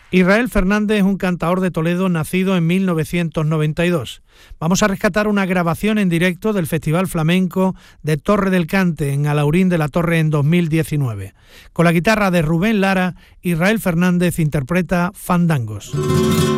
Israel Fernández es un cantaor de Toledo nacido en 1992. Vamos a rescatar una grabación en directo del Festival Flamenco de Torre del Cante en Alhaurín de la Torre en 2019. Con la guitarra de Rubén Lara, Israel Fernández interpreta Fandangos.